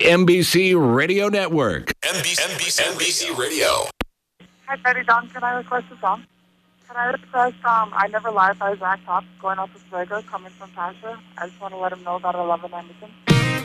NBC Radio Network. NBC Radio. Hi, Freddie Don. Can I request a song? Can I request I Never Lie by Zach Top, going out to Fuego, coming from Tasha? I just want to let him know that I love him, Anderson.